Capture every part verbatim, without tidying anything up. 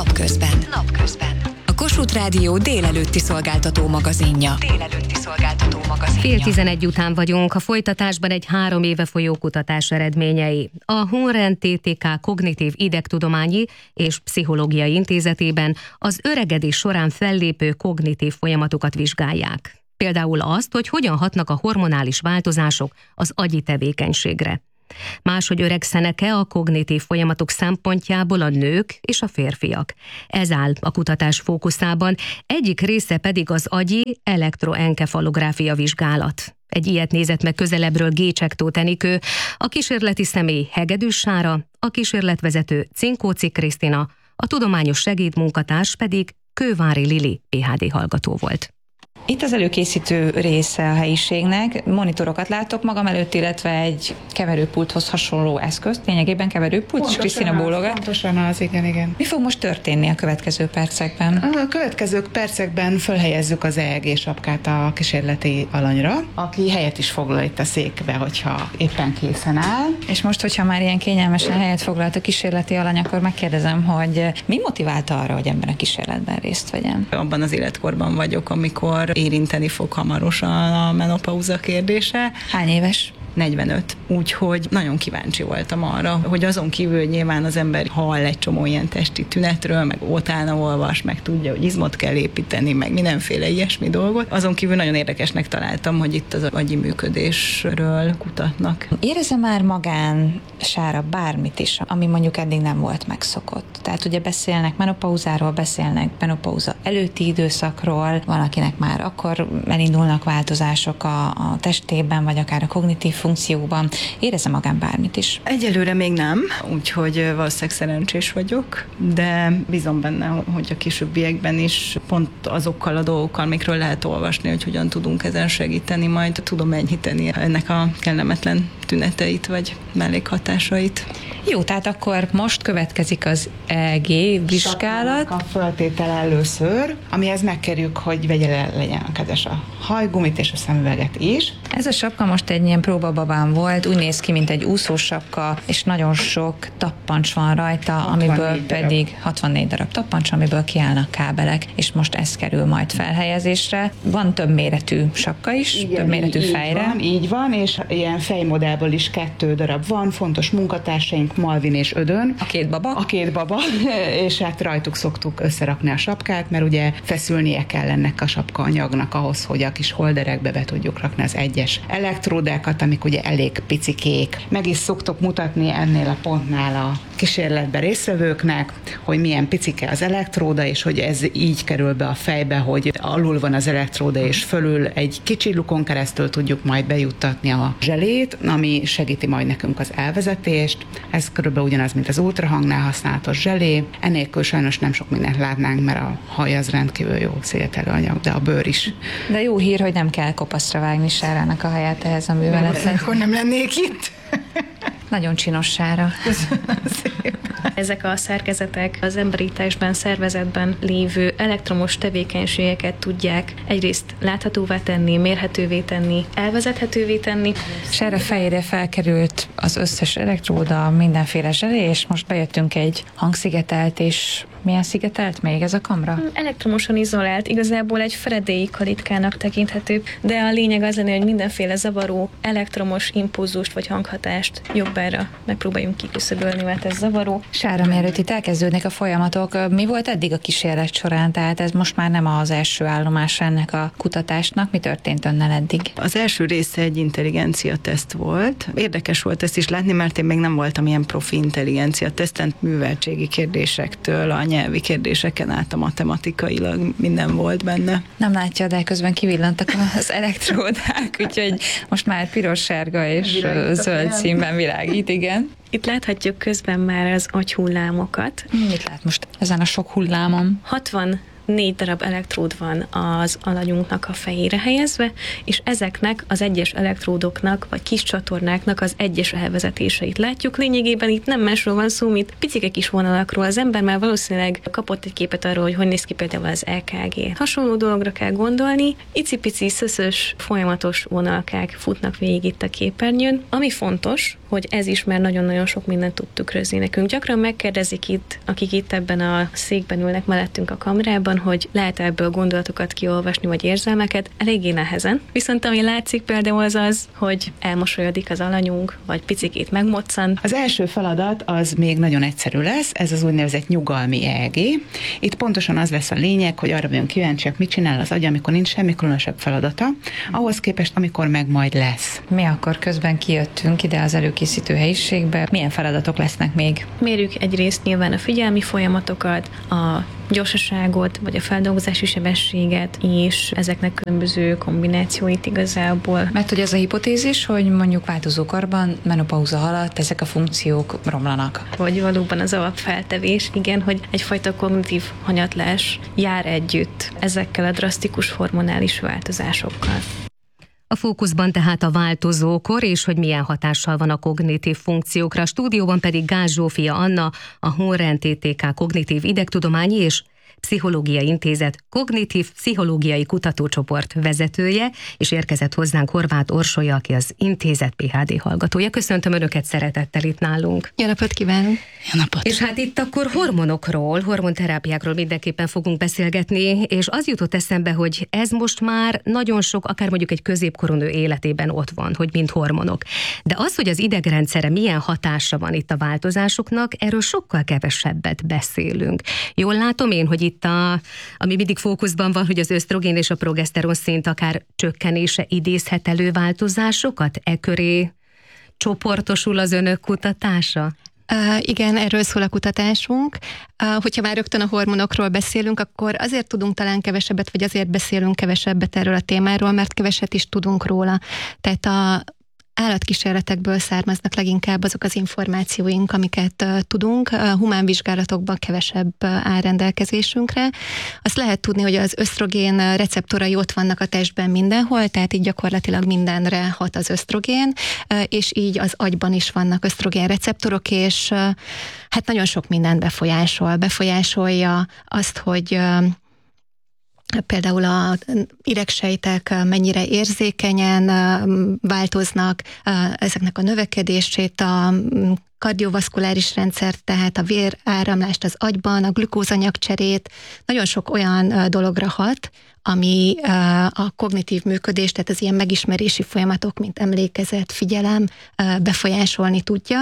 Napközben. Napközben. A Kossuth Rádió délelőtti szolgáltató magazinja. Délelőtti szolgáltató magazinja. Fél tizenegy után vagyunk, a folytatásban egy három éve folyó kutatás eredményei. A Hunren té té ká Kognitív Idegtudományi és Pszichológiai Intézetében az öregedés során fellépő kognitív folyamatokat vizsgálják. Például azt, hogy hogyan hatnak a hormonális változások az agyi tevékenységre. Máshogy öregszenek-e a kognitív folyamatok szempontjából a nők és a férfiak. Ez áll a kutatás fókuszában, egyik része pedig az agyi elektroenkefalográfia vizsgálat. Egy ilyet nézett meg közelebbről Gécsek-Tóth Enikő, a kísérleti személy Hegedűs Sára, a kísérletvezető Cinkóczy Krisztina, a tudományos segédmunkatárs pedig Kővári Lili pé há dé hallgató volt. Itt az előkészítő része a helyiségnek. Monitorokat látok magam előtt, illetve egy keverőpulthoz hasonló eszközt. Lényegében keverőpult, és Krisztina bólogat. Pontosan az, igen, igen. Mi fog most történni a következő percekben? A következő percekben fölhelyezzük az é e gé sapkát a kísérleti alanyra, aki helyet is foglal itt a székbe, hogyha éppen készen áll. És most, hogyha már ilyen kényelmesen helyet foglalt a kísérleti alany, akkor megkérdezem, hogy mi motiválta arra, hogy ebben a kísérletben részt vegyen? Abban az életkorban vagyok, amikor érinteni fog hamarosan a menopauza kérdése. Hány éves? negyvenöt. Úgyhogy nagyon kíváncsi voltam arra, hogy azon kívül, hogy nyilván az ember hall egy csomó ilyen testi tünetről, meg utána olvas, meg tudja, hogy izmot kell építeni, meg mindenféle ilyesmi dolgot. Azon kívül nagyon érdekesnek találtam, hogy itt az agyi működésről kutatnak. Érezze már magán, Sára, bármit is, ami mondjuk eddig nem volt megszokott. Tehát ugye beszélnek menopauzáról, beszélnek menopauza előtti időszakról, van, akinek már akkor elindulnak változások a, a testében, vagy akár a kognitív funkcióban. Érezze magán bármit is? Egyelőre még nem, úgyhogy valószínűleg szerencsés vagyok, de bízom benne, hogy a későbbiekben is pont azokkal a dolgokkal, amikről lehet olvasni, hogy hogyan tudunk ezen segíteni, majd tudom enyhíteni ennek a kellemetlen tüneteit, vagy mellékhatásait. Jó, tehát akkor most következik az é e gé vizsgálat. A föltétel először, amihez megkérjük, hogy vegye le, legyen a kedves a hajgumit és a szemüveget is. Ez a sapka most egy ilyen próbababán volt, úgy néz ki, mint egy úszósapka, és nagyon sok tappancs van rajta, amiből pedig darab. hatvannégy darab tappancs, amiből kiállnak kábelek, és most ez kerül majd felhelyezésre. Van több méretű sapka is, igen, több méretű így, fejre. Így van, így van, és ilyen fejmodellből is kettő darab van, fontos munkatársaink Malvin és Ödön. A két baba. A két baba, és hát rajtuk szoktuk összerakni a sapkát, mert ugye feszülnie kell ennek a sapka anyagnak ahhoz, hogy a kis holderekbe be tudjuk rakni az egyes elektródákat, amik ugye elég picikék. Meg is szoktuk mutatni ennél a pontnál a kísérletben résztvevőknek, hogy milyen picike az elektróda, és hogy ez így kerül be a fejbe, hogy alul van az elektróda, és fölül egy kicsi lukon keresztül tudjuk majd bejuttatni a zselét, ami segíti majd nekünk az elvezetést. Ez körülbelül ugyanaz, mint az ultrahangnál használatos zselé. Ennélkül sajnos nem sok mindent látnánk, mert a haj az rendkívül jó szételő anyag, de a bőr is. De jó hír, hogy nem kell kopaszra vágni Sárának a haját ehhez a művelethez. Akkor nem lennék itt. Nagyon csinos Sára. Ezek a szerkezetek az emberi testben, szervezetben lévő elektromos tevékenységeket tudják egyrészt láthatóvá tenni, mérhetővé tenni, elvezethetővé tenni. Sára fejére felkerült az összes elektróda, mindenféle zselé, és most bejöttünk egy hangszigetelt, és milyen szigetelt még ez a kamra? Elektromosan izolált, igazából egy feredélyi kalitkának tekinthető, de a lényeg az lenne, hogy mindenféle zavaró elektromos impulzust vagy hanghatást jobbára megpróbáljunk kiküszöbölni, mert ez zavaró. Sára, mielőtt itt elkezdődnek a folyamatok, mi volt eddig a kísérlet során? Tehát ez most már nem az első állomás ennek a kutatásnak. Mi történt önnel eddig? Az első része egy intelligencia teszt volt. Érdekes volt ezt is látni, mert én még nem voltam ilyen profi intelligencia teszten, műveltségi kérdésektől a nyelvi kérdéseken át a matematikailag minden volt benne. Nem látja, de közben kivillantak az elektródák, úgyhogy most már piros, sárga és zöld színben világít, igen. Itt láthatjuk közben már az agyhullámokat. Mit lát most ezen a sok hullámon? hatvan négy darab elektród van az alanyunknak a fejére helyezve, és ezeknek az egyes elektródoknak, vagy kis csatornáknak az egyes elvezetéseit látjuk. Lényegében itt nem másról van szó, mint picike kis vonalakról. Az ember már valószínűleg kapott egy képet arról, hogy hogy néz ki például az é ká gé. Hasonló dologra kell gondolni, icipici, szöszös, folyamatos vonalkák futnak végig itt a képernyőn. Ami fontos, hogy ez is már nagyon-nagyon sok mindent tud tükrözni nekünk. Gyakran megkérdezik itt, akik itt ebben a székben ülnek mellettünk a kamerában, hogy lehet ebből gondolatokat kiolvasni, vagy érzelmeket, eléggé nehezen. Viszont ami látszik például az az, hogy elmosolyodik az alanyunk, vagy picikét megmoccan. Az első feladat az még nagyon egyszerű lesz, ez az úgynevezett nyugalmi é e gé. Itt pontosan az lesz a lényeg, hogy arra vagyunk kíváncsiak, mit csinál az agy, amikor nincs semmi különösebb feladata, ahhoz képest, amikor meg majd lesz. Mi akkor közben kijöttünk ide az előkészítő helyiségbe. Milyen feladatok lesznek még? Mérjük egyrészt nyilván a figyelmi folyamatokat, a gyorsaságot, vagy a feldolgozási sebességet, és ezeknek különböző kombinációit igazából. Mert hogy az a hipotézis, hogy mondjuk változókorban, menopauza alatt ezek a funkciók romlanak. Vagy valóban az alapfeltevés, igen, hogy egyfajta kognitív hanyatlás jár együtt ezekkel a drasztikus hormonális változásokkal. A fókuszban tehát a változókor, és hogy milyen hatással van a kognitív funkciókra. A stúdióban pedig Gáz Zsófia Anna, a Honren té té ká Kognitív Idegtudományi és Pszichológiai Intézet Kognitív Pszichológiai Kutatócsoport vezetője, és érkezett hozzánk Horváth Orsolya, aki az intézet pé há dé hallgatója. Köszöntöm Önöket szeretettel itt nálunk. Jó napot kívánunk! Jó napot! És hát itt akkor hormonokról, hormonterápiákról mindenképpen fogunk beszélgetni, és az jutott eszembe, hogy ez most már nagyon sok, akár mondjuk egy középkorú nő életében ott van, hogy mint hormonok. De az, hogy az idegrendszere milyen hatása van itt a változásoknak, erről sokkal kevesebbet beszélünk. Jól látom én, hogy itt Itt a, ami mindig fókuszban van, hogy az ösztrogén és a progeszteron szint akár csökkenése idézhet elő változásokat? E köré csoportosul az Önök kutatása? Uh, igen, erről szól a kutatásunk. Uh, hogyha már rögtön a hormonokról beszélünk, akkor azért tudunk talán kevesebbet, vagy azért beszélünk kevesebbet erről a témáról, mert keveset is tudunk róla. Tehát a állatkísérletekből származnak leginkább azok az információink, amiket uh, tudunk. Uh, humán vizsgálatokban kevesebb uh, áll rendelkezésünkre. Azt lehet tudni, hogy az ösztrogén receptorai ott vannak a testben mindenhol, tehát így gyakorlatilag mindenre hat az ösztrogén, uh, és így az agyban is vannak ösztrogén receptorok, és uh, hát nagyon sok mindent befolyásol. Befolyásolja azt, hogy uh, például az idegsejtek mennyire érzékenyen változnak, ezeknek a növekedését, a kardiovaszkuláris rendszert, tehát a véráramlást az agyban, a glükózanyagcserét, nagyon sok olyan dologra hat, ami a kognitív működés, tehát az ilyen megismerési folyamatok, mint emlékezet, figyelem befolyásolni tudja.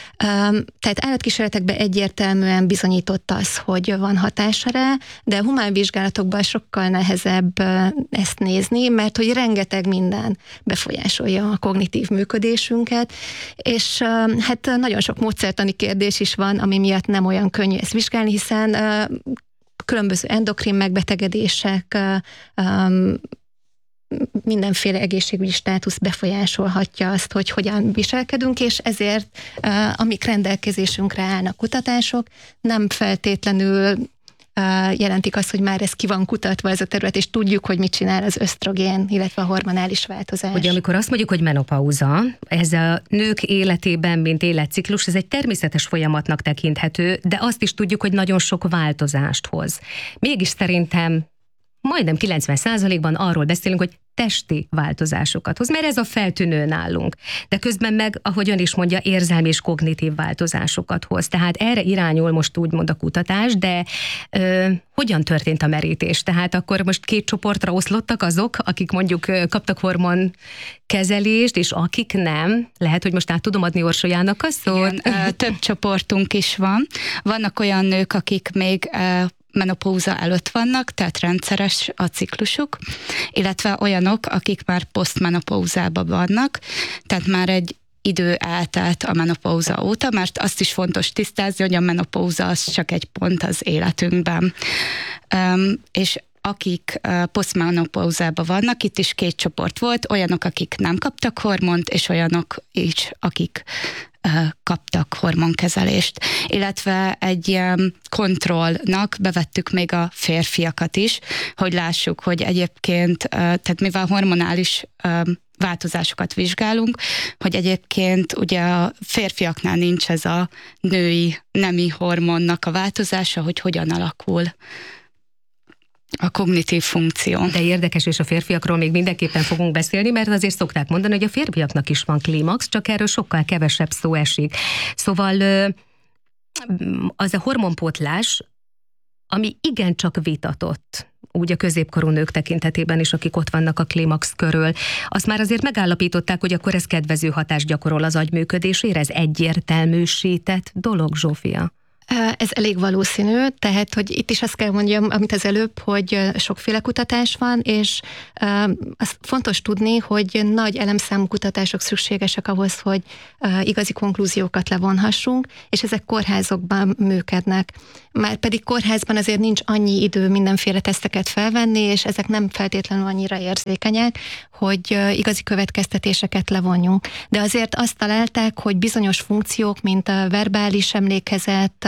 Tehát állatkísérletekben egyértelműen bizonyított az, hogy van hatása rá, de a humán vizsgálatokban sokkal nehezebb ezt nézni, mert hogy rengeteg minden befolyásolja a kognitív működésünket, és hát nagyon sok módszertani kérdés is van, ami miatt nem olyan könnyű ezt vizsgálni, hiszen különböző endokrin megbetegedések, mindenféle egészségügyi státusz befolyásolhatja azt, hogy hogyan viselkedünk, és ezért, amik rendelkezésünkre állnak kutatások, nem feltétlenül jelentik azt, hogy már ez ki van kutatva ez a terület, és tudjuk, hogy mit csinál az ösztrogén, illetve a hormonális változás. Ugye amikor azt mondjuk, hogy menopauza, ez a nők életében, mint életciklus, ez egy természetes folyamatnak tekinthető, de azt is tudjuk, hogy nagyon sok változást hoz. Mégis szerintem majdnem kilencven százalékban arról beszélünk, hogy testi változásokat hoz, mert ez a feltűnő nálunk. De közben meg, ahogy ön is mondja, érzelmi és kognitív változásokat hoz. Tehát erre irányul most úgymond a kutatás, de ö, hogyan történt a merítés? Tehát akkor most két csoportra oszlottak azok, akik mondjuk kaptak hormonkezelést, és akik nem. Lehet, hogy most át tudom adni Orsolyának a szót? Igen, több csoportunk is van. Vannak olyan nők, akik még menopauza előtt vannak, tehát rendszeres a ciklusuk, illetve olyanok, akik már posztmenopauzában vannak, tehát már egy idő eltelt a menopauza óta, mert azt is fontos tisztázni, hogy a menopauza az csak egy pont az életünkben. Um, és akik uh, posztmenopauzában vannak, itt is két csoport volt, olyanok, akik nem kaptak hormont, és olyanok is, akik kaptak hormonkezelést. Illetve egy ilyen kontrollnak bevettük még a férfiakat is, hogy lássuk, hogy egyébként, tehát mivel hormonális változásokat vizsgálunk, hogy egyébként ugye a férfiaknál nincs ez a női nemi hormonnak a változása, hogy hogyan alakul a kognitív funkció. De érdekes, és a férfiakról még mindenképpen fogunk beszélni, mert azért szokták mondani, hogy a férfiaknak is van klímax, csak erről sokkal kevesebb szó esik. Szóval az a hormonpótlás, ami igencsak vitatott, úgy a középkorú nők tekintetében is, akik ott vannak a klímax körül. Azt már azért megállapították, hogy akkor ez kedvező hatást gyakorol az agy működésére, ez egyértelműsített dolog, Zsófia. Ez elég valószínű, tehát, hogy itt is azt kell mondjam, amit az előbb, hogy sokféle kutatás van, és uh, az fontos tudni, hogy nagy elemszámú kutatások szükségesek ahhoz, hogy uh, igazi konklúziókat levonhassunk, és ezek kórházokban működnek. Már pedig kórházban azért nincs annyi idő mindenféle teszteket felvenni, és ezek nem feltétlenül annyira érzékenyek, hogy uh, igazi következtetéseket levonjunk. De azért azt találták, hogy bizonyos funkciók, mint a verbális emlékezet,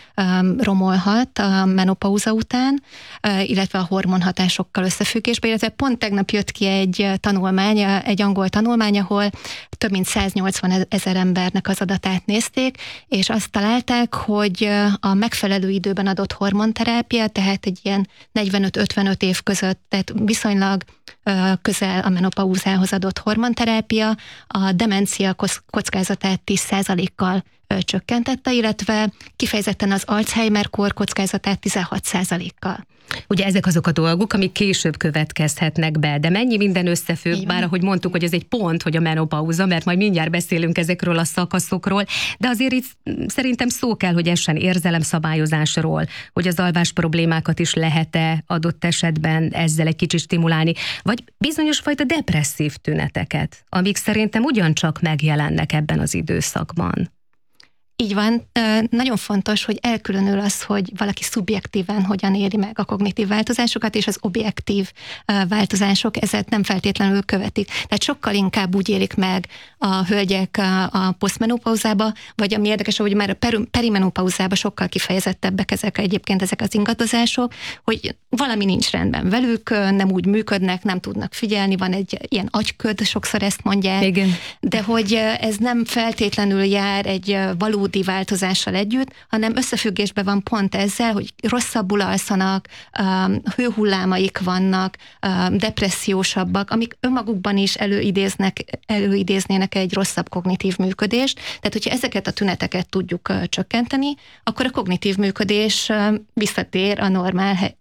romolhat a menopauza után, illetve a hormonhatásokkal összefüggésben, illetve pont tegnap jött ki egy tanulmány, egy angol tanulmány, ahol több mint száznyolcvan ezer embernek az adatát nézték, és azt találták, hogy a megfelelő időben adott hormonterápia, tehát egy ilyen negyvenöt-ötvenöt év között, tehát viszonylag közel a menopauzához adott hormonterápia a demencia kockázatát tíz százalékkal csökkentette, illetve kifejezetten az Alzheimer-kór kockázatát tizenhat százalékkal. Ugye ezek azok a dolgok, amik később következhetnek be, de mennyi minden összefügg, bár ahogy mondtuk, hogy ez egy pont, hogy a menopauza, mert majd mindjárt beszélünk ezekről a szakaszokról, de azért itt szerintem szó kell, hogy essen érzelemszabályozásról, hogy az alvás problémákat is lehet-e adott esetben ezzel egy kicsit stimulálni, vagy bizonyos fajta depresszív tüneteket, amik szerintem ugyancsak megjelennek ebben az időszakban. Így van, nagyon fontos, hogy elkülönül az, hogy valaki szubjektíven hogyan éri meg a kognitív változásokat, és az objektív változások ezet nem feltétlenül követik. Tehát sokkal inkább úgy érik meg a hölgyek a posztmenopauzába, vagy ami érdekes, hogy már a perimenopauzába sokkal kifejezettebbek ezek egyébként ezek az ingadozások, hogy valami nincs rendben velük, nem úgy működnek, nem tudnak figyelni, van egy ilyen agyköd, sokszor ezt mondják, igen. De hogy ez nem feltétlenül jár egy valódi változással együtt, hanem összefüggésben van pont ezzel, hogy rosszabbul alszanak, hőhullámaik vannak, depressziósabbak, amik önmagukban is előidéznek, előidéznének egy rosszabb kognitív működést. Tehát, hogyha ezeket a tüneteket tudjuk csökkenteni, akkor a kognitív működés visszatér a normál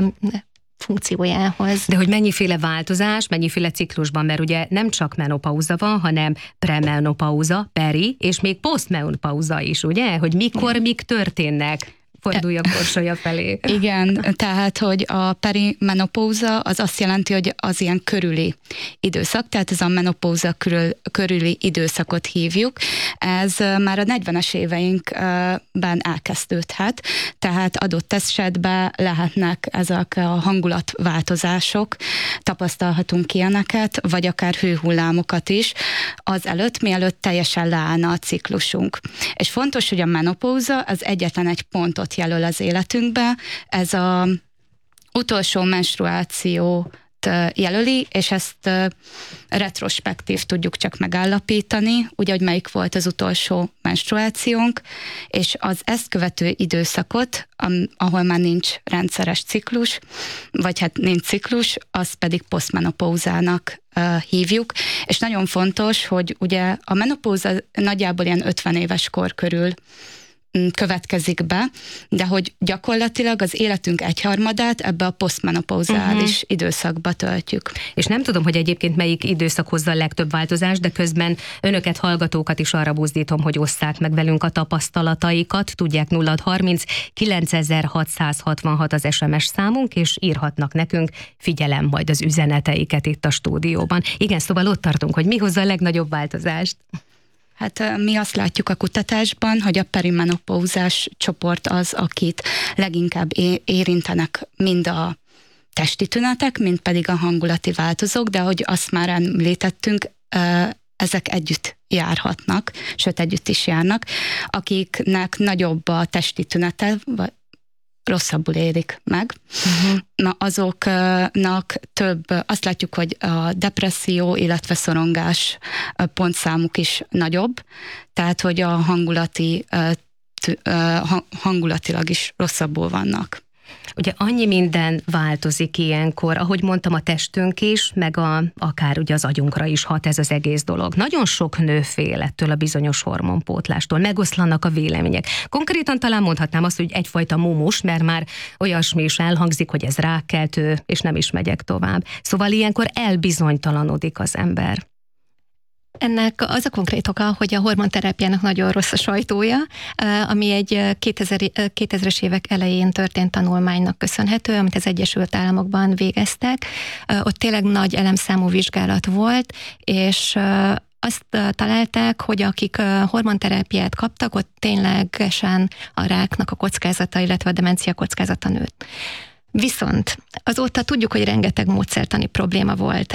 funkciójához. De hogy mennyiféle változás, mennyiféle ciklusban, mert ugye nem csak menopauza van, hanem premenopauza, peri, és még posztmenopauza is, ugye? Hogy mikor, mik történnek. Fordulja korsolya felé. Igen, tehát, hogy a perimenopauza az azt jelenti, hogy az ilyen körüli időszak, tehát ez a menopauza körül, körüli időszakot hívjuk. Ez már a negyvenes éveinkben elkezdődhet, tehát adott esetben lehetnek ezek a hangulatváltozások, tapasztalhatunk ilyeneket, vagy akár hőhullámokat is, az előtt, mielőtt teljesen leállna a ciklusunk. És fontos, hogy a menopauza az egyetlen egy pontot jelöl az életünkbe, ez a utolsó menstruációt jelöli, és ezt retrospektív tudjuk csak megállapítani, ugye, hogy melyik volt az utolsó menstruációnk, és az ezt követő időszakot, ahol már nincs rendszeres ciklus, vagy hát nincs ciklus, az pedig posztmenopauzának hívjuk, és nagyon fontos, hogy ugye a menopauza nagyjából ilyen ötven éves kor körül következik be, de hogy gyakorlatilag az életünk egyharmadát ebbe a posztmenopauzális uh-huh. időszakba töltjük. És nem tudom, hogy egyébként melyik időszak hozza a legtöbb változást, de közben önöket, hallgatókat is arra buzdítom, hogy osszák meg velünk a tapasztalataikat. Tudják, nulla harminc kilencezer-hatszázhatvanhat az es em es számunk, és írhatnak nekünk, figyelem majd az üzeneteiket itt a stúdióban. Igen, szóval ott tartunk, hogy mi hozza a legnagyobb változást. Hát mi azt látjuk a kutatásban, hogy a perimenopauzás csoport az, akit leginkább érintenek mind a testi tünetek, mind pedig a hangulati változók, de ahogy azt már említettünk, ezek együtt járhatnak, sőt együtt is járnak, akiknek nagyobb a testi tünete, vagy rosszabbul élik meg. Uh-huh. Na azoknak több, azt látjuk, hogy a depresszió, illetve szorongás pontszámuk is nagyobb, tehát hogy a hangulati, hangulatilag is rosszabbul vannak. Ugye annyi minden változik ilyenkor, ahogy mondtam, a testünk is, meg a, akár ugye az agyunkra is hat ez az egész dolog. Nagyon sok nő fél ettől a bizonyos hormonpótlástól, megoszlanak a vélemények. Konkrétan talán mondhatnám azt, hogy egyfajta mumus, mert már olyasmi is elhangzik, hogy ez rákkeltő, és nem is megyek tovább. Szóval ilyenkor elbizonytalanodik az ember. Ennek az a konkrét oka, hogy a hormonterápiának nagyon rossz a sajtója, ami egy kétezres évek elején történt tanulmánynak köszönhető, amit az Egyesült Államokban végeztek. Ott tényleg nagy elemszámú vizsgálat volt, és azt találták, hogy akik hormonterápiát kaptak, ott ténylegesen a ráknak a kockázata, illetve a demencia kockázata nőtt. Viszont azóta tudjuk, hogy rengeteg módszertani probléma volt